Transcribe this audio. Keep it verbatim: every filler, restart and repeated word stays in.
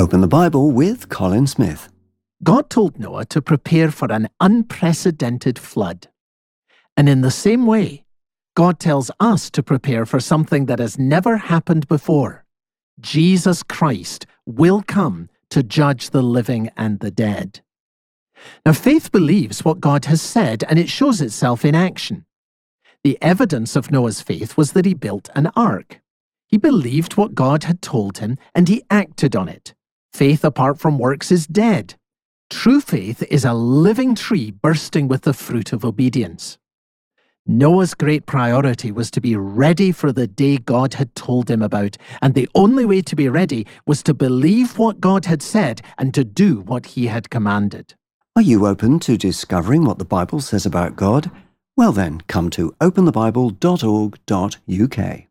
Open the Bible with Colin Smith. God told Noah to prepare for an unprecedented flood. And in the same way, God tells us to prepare for something that has never happened before. Jesus Christ will come to judge the living and the dead. Now, faith believes what God has said, and it shows itself in action. The evidence of Noah's faith was that he built an ark. He believed what God had told him, and he acted on it. Faith apart from works is dead. True faith is a living tree bursting with the fruit of obedience. Noah's great priority was to be ready for the day God had told him about, and the only way to be ready was to believe what God had said and to do what he had commanded. Are you open to discovering what the Bible says about God? Well then, come to open the bible dot org dot U K.